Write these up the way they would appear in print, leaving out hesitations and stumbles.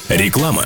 Реклама.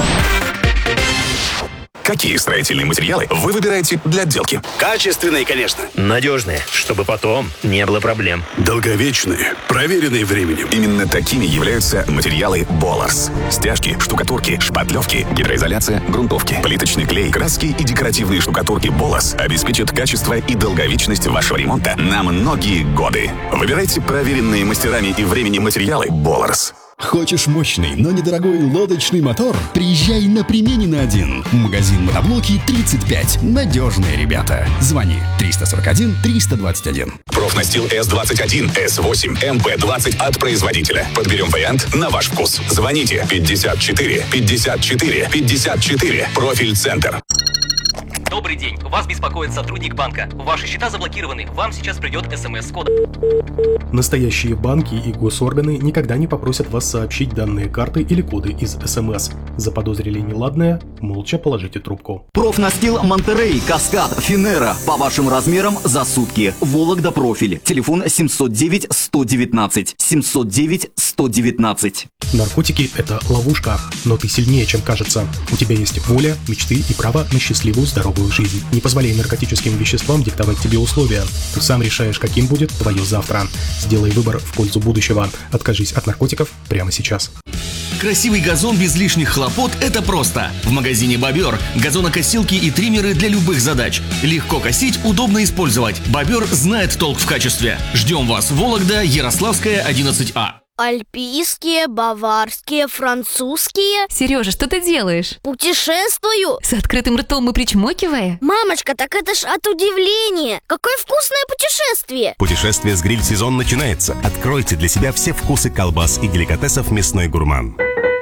Какие строительные материалы вы выбираете для отделки? Качественные, конечно. Надежные, чтобы потом не было проблем. Долговечные, проверенные временем. Именно такими являются материалы Bolars. Стяжки, штукатурки, шпатлевки, гидроизоляция, грунтовки, плиточный клей, краски и декоративные штукатурки Bolars обеспечат качество и долговечность вашего ремонта на многие годы. Выбирайте проверенные мастерами и временем материалы Bolars. Хочешь мощный, но недорогой лодочный мотор? Приезжай на Применина 1. Магазин мотоблоки 35. Надежные ребята. Звони 341 321. Профнастил S21, S8, MP20 от производителя. Подберем вариант на ваш вкус. Звоните 54 54 54. Профиль Центр. Добрый день. Вас беспокоит сотрудник банка. Ваши счета заблокированы. Вам сейчас придет СМС с кодом. Настоящие банки и госорганы никогда не попросят вас сообщить данные карты или коды из СМС. Заподозрили неладное? Молча положите трубку. Профнастил Монтерей, Каскад, Финера. По вашим размерам за сутки. Вологда профиль. Телефон 709 119. 709 119. Наркотики – это ловушка, но ты сильнее, чем кажется. У тебя есть воля, мечты и право на счастливую, здоровую жизнь. Не позволяй наркотическим веществам диктовать тебе условия. Ты сам решаешь, каким будет твое завтра. Сделай выбор в пользу будущего. Откажись от наркотиков прямо сейчас. Красивый газон без лишних хлопот – это просто. В магазине «Бобер» газонокосилки и триммеры для любых задач. Легко косить, удобно использовать. «Бобер» знает толк в качестве. Ждем вас в Вологда, Ярославская, 11А. Альпийские, баварские, французские. Сережа, что ты делаешь? Путешествую. С открытым ртом и причмокивая? Мамочка, так это ж от удивления. Какое вкусное путешествие. Путешествие с гриль-сезон начинается. Откройте для себя все вкусы колбас и деликатесов «Мясной гурман».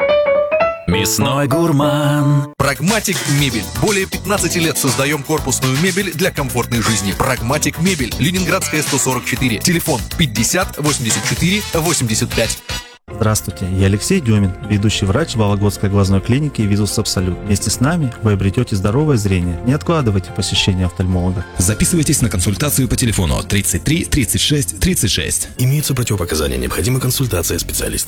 Мясной гурман. Прагматик Мебель. Более 15 лет создаем корпусную мебель для комфортной жизни. Прагматик Мебель. Ленинградская, 144. Телефон 50 84 85. Здравствуйте, я Алексей Демин, ведущий врач Вологодской глазной клиники «Визус Абсолют». Вместе с нами вы обретете здоровое зрение. Не откладывайте посещение офтальмолога. Записывайтесь на консультацию по телефону 33 36 36. Имеются противопоказания, необходима консультация специалиста.